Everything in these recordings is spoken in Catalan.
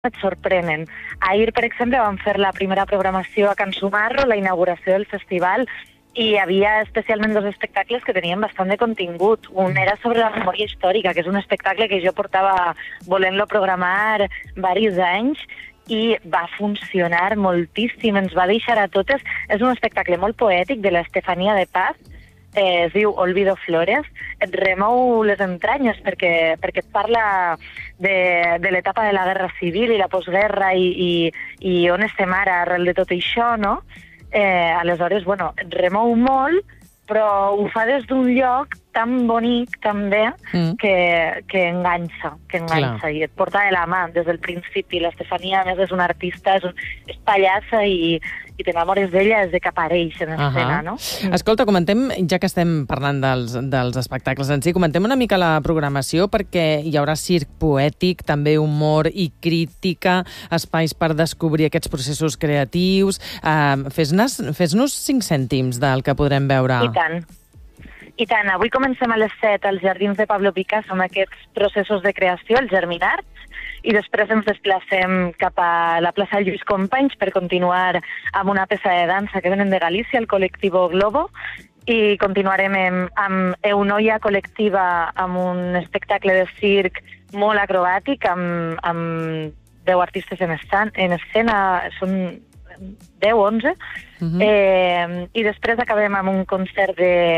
et sorprenen. Ahir, per exemple, vam fer la primera programació a Can Sumarro, la inauguració del festival, i hi havia especialment 2 espectacles que tenien bastant de contingut. Un era sobre la memòria històrica, que és un espectacle que jo portava volent-lo programar diversos anys, i va funcionar moltíssim, ens va deixar a totes. És un espectacle molt poètic de l'Estefania de Paz, es diu Olvido Flores, et remou les entranyes perquè et parla de l'etapa de la Guerra Civil i la postguerra i on estem ara arrel de tot això, no? Aleshores, bueno, et remou molt, però ho fa des d'un lloc tan bonic també que enganxa, i et porta de la mà des del principi. L'Estefania, a més, és una artista, és pallassa i t'enamores d'ella des que apareix en escena, no? Escolta, comentem, ja que estem parlant dels espectacles en si, comentem una mica la programació, perquè hi haurà circ poètic, també humor i crítica, espais per descobrir aquests processos creatius. Fes-nos 5 cèntims del que podrem veure. I tant. Avui comencem a les 7 als Jardins de Pablo Picasso amb aquests processos de creació, els Germinarts, i després ens desplacem cap a la plaça Lluís Companys per continuar amb una peça de dansa que venen de Galícia, el col·lectiu Globo, i continuarem amb Eunoia Col·lectiva, amb un espectacle de circ molt acrobàtic, amb 10 artistes en escena, són 10-11, i després acabem amb un concert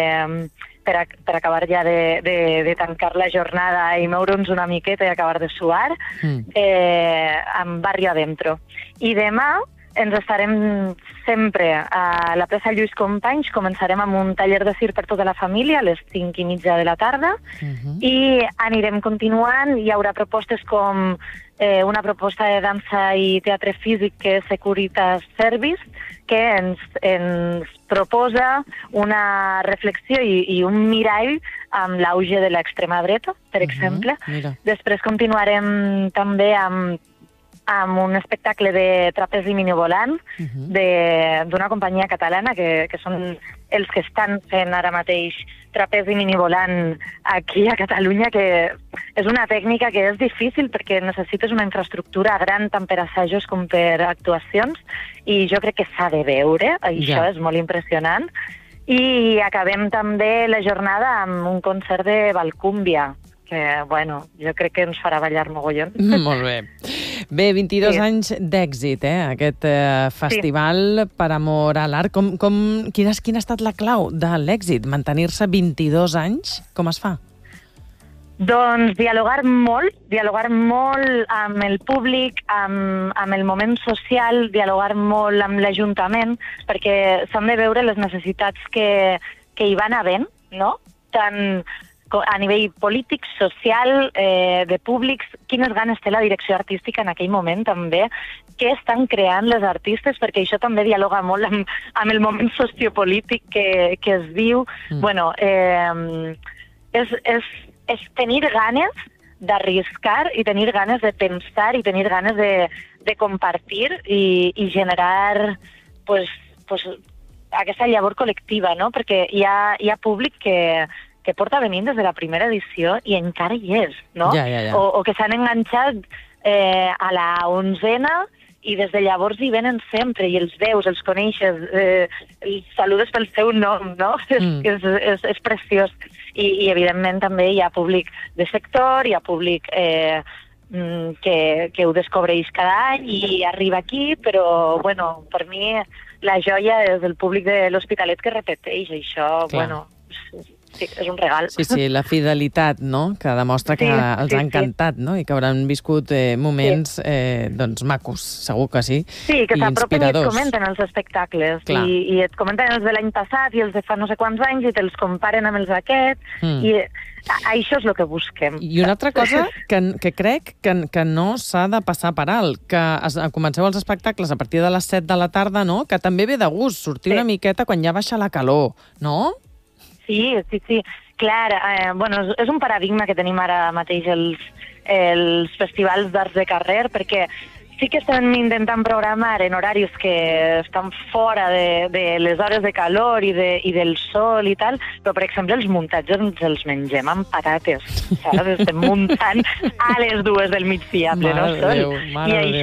per acabar ja de tancar la jornada i moure'ns una miqueta i acabar de suar, amb Barrio Adentro. I demà ens estarem sempre a la plaça Lluís Companys, començarem amb un taller de circ per tota la família a les 5:30 de la tarda, i anirem continuant. Hi haurà propostes com una proposta de dansa i teatre físic que és Securitas Service, que ens proposa una reflexió i un mirall amb l'auge de l'extrema dreta, per exemple. Després continuarem també amb un espectacle de trapezi minivolant d'una companyia catalana que són els que estan fent ara mateix trapezi minivolant aquí a Catalunya, que és una tècnica que és difícil perquè necessites una infraestructura gran tant per assajos com per actuacions, i jo crec que s'ha de veure, això és molt impressionant. I acabem també la jornada amb un concert de Valcúmbia, que, bueno, jo crec que ens farà ballar mogollon. Molt bé. Bé, 22 anys d'èxit, aquest festival per amor a l'art. Quina ha estat la clau de l'èxit? Mantenir-se 22 anys? Com es fa? Doncs dialogar molt amb el públic, amb el moment social, dialogar molt amb l'Ajuntament, perquè s'han de veure les necessitats que hi van havent, no? Tant a nivell polític, social, de públics, quines ganes té la direcció artística en aquell moment també, què estan creant les artistes, perquè això també dialoga molt amb el moment sociopolític que es viu. Bueno, és tenir ganes d'arriscar i tenir ganes de pensar i tenir ganes de compartir i generar aquesta llavor col·lectiva, no? Perquè hi ha públic que porta venint des de la primera edició i encara hi és, no? O que s'han enganxat a la 11ª i des de llavors hi venen sempre, i els veus, els coneixes, els saludes pel seu nom, no? És preciós. I evidentment també hi ha públic de sector, hi ha públic que ho descobreix cada any i arriba aquí, però, bueno, per mi la joia és el públic de l'Hospitalet que repeteix, això, bueno, sí, és un regal. Sí, la fidelitat, no?, que demostra que els ha encantat, no?, i que hauran viscut moments macos, segur que sí, sí, que s'apropen i et comenten els espectacles, i et comenten els de l'any passat i els de fa no sé quants anys i te'ls comparen amb els d'aquests, i això és el que busquem. I una altra cosa que crec que no s'ha de passar per alt, que comenceu els espectacles a partir de les 7 de la tarda, no?, que també ve de gust sortir una miqueta quan ja baixa la calor, no? Sí, clar, és un paradigma que tenim ara mateix els festivals d'arts de carrer, perquè Sí que estem intentant programar en horaris que estan fora de les hores de calor i del sol i tal, però, per exemple, els muntatges ens els mengem amb patates, saps? Estem muntant a les 2 del migdia, pleno sol. I